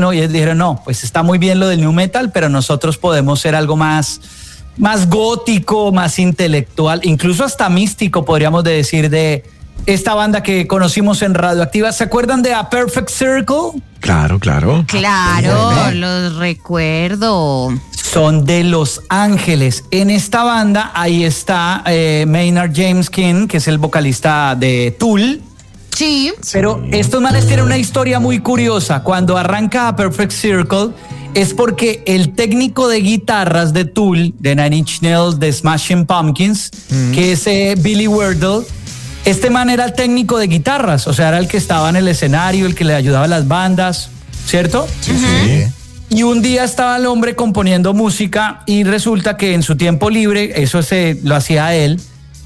camino y ellos dijeron, no, pues está muy bien lo del nu metal, pero nosotros podemos ser algo más gótico, más intelectual, incluso hasta místico, podríamos decir, de esta banda que conocimos en Radioactiva. ¿Se acuerdan de A Perfect Circle? Claro. Claro, los recuerdo. Son de Los Ángeles. En esta banda, ahí está Maynard James King, que es el vocalista de Tool. Sí. Pero estos manes tienen una historia muy curiosa. Cuando arranca A Perfect Circle, es porque el técnico de guitarras de Tool, de Nine Inch Nails, de Smashing Pumpkins, que es Billy Wardell, este man era el técnico de guitarras, o sea, era el que estaba en el escenario, el que le ayudaba a las bandas, ¿cierto? Sí. Y un día estaba el hombre componiendo música y resulta que en su tiempo libre, eso lo hacía él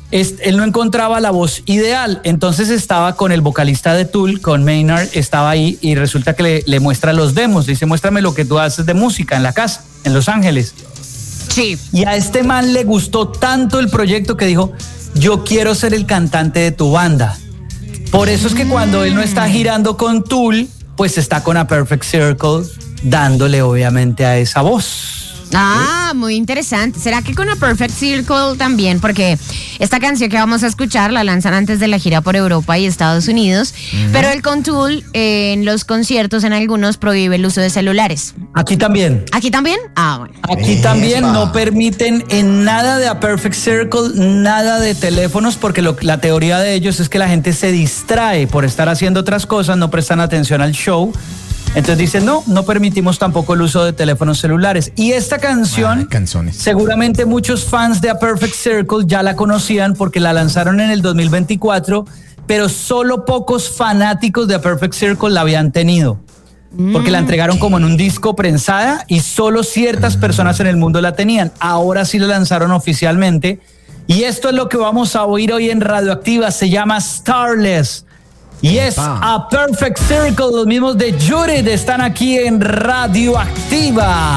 no encontraba la voz ideal, entonces estaba con el vocalista de Tool, con Maynard, estaba ahí y resulta que le muestra los demos, le dice, muéstrame lo que tú haces de música en la casa, en Los Ángeles. Sí. Y a este man le gustó tanto el proyecto que dijo, yo quiero ser el cantante de tu banda. Por eso es que cuando él no está girando con Tool, pues está con A Perfect Circle, dándole obviamente a esa voz. Ah, muy interesante. ¿Será que con A Perfect Circle también? Porque esta canción que vamos a escuchar la lanzan antes de la gira por Europa y Estados Unidos, pero el con Tool en los conciertos, en algunos, prohíbe el uso de celulares. Aquí también. ¿Aquí también? Ah, bueno. Aquí también no permiten en nada de A Perfect Circle, nada de teléfonos, porque la teoría de ellos es que la gente se distrae por estar haciendo otras cosas, no prestan atención al show. Entonces dicen, no permitimos tampoco el uso de teléfonos celulares. Y esta canción, seguramente muchos fans de A Perfect Circle ya la conocían porque la lanzaron en el 2024, pero solo pocos fanáticos de A Perfect Circle la habían tenido. Porque la entregaron como en un disco prensada y solo ciertas personas en el mundo la tenían. Ahora sí la lanzaron oficialmente. Y esto es lo que vamos a oír hoy en Radioactiva. Se llama Starless. Y es A Perfect Circle, los mismos de Judith están aquí en Radioactiva.